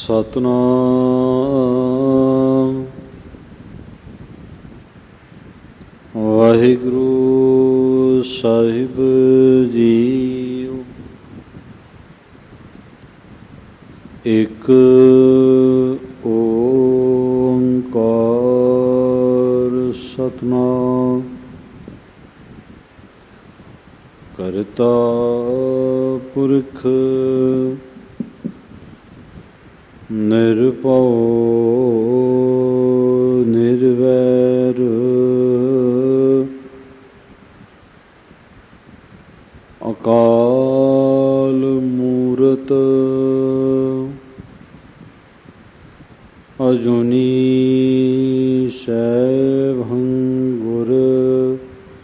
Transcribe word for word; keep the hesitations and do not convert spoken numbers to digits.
ਸਤਿਨਾਮ ਵਾਹਿਗੁਰੂ ਸਾਹਿਬ JIO. ਇੱਕ ਓਂਕਾਰ ਸਤਿਨਾਮ ਕਰਤਾ ਪੁਰਖ ਨਿਰਭਉ ਨਿਰਵੈਰ ਅਕਾਲ ਮੂਰਤ ਅਜੂਨੀ